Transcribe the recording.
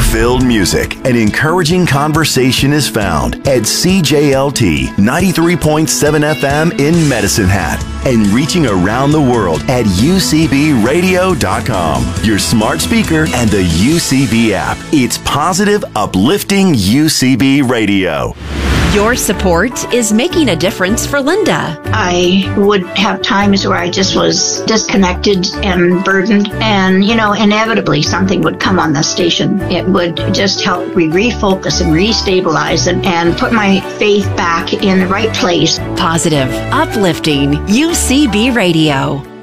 hope-filled music and encouraging conversation is found at CJLT 93.7 FM in Medicine Hat and reaching around the world at UCBradio.com, your smart speaker and the UCB app. It's positive, uplifting UCB Radio. Your support is making a difference for Linda. I would have times where I just was disconnected and burdened, and, inevitably something would come on the station. It would just help me refocus and restabilize and put my faith back in the right place. Positive, uplifting UCB Radio.